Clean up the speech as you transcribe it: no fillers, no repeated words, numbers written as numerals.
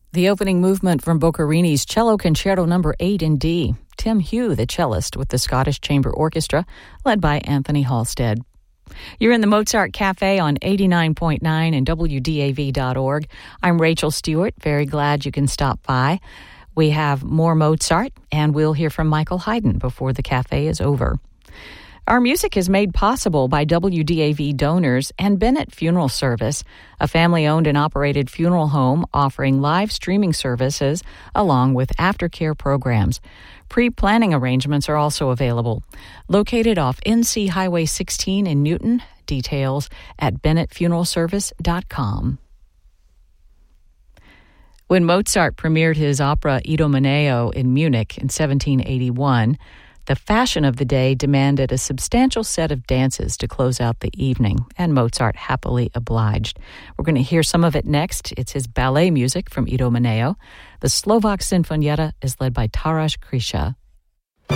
The opening movement from Boccherini's Cello Concerto No. 8 in D. Tim Hugh, the cellist, with the Scottish Chamber Orchestra, led by Anthony Halstead. You're in the Mozart Cafe on 89.9 and WDAV.org. I'm Rachel Stewart. Very glad you can stop by. We have more Mozart, and we'll hear from Michael Haydn before the cafe is over. Our music is made possible by WDAV donors and Bennett Funeral Service, a family-owned and operated funeral home offering live streaming services along with aftercare programs. Pre-planning arrangements are also available. Located off NC Highway 16 in Newton. Details at bennettfuneralservice.com. When Mozart premiered his opera Idomeneo in Munich in 1781, the fashion of the day demanded a substantial set of dances to close out the evening, and Mozart happily obliged. We're going to hear some of it next. It's his ballet music from Idomeneo. The Slovak Sinfonietta is led by Taras Kryša.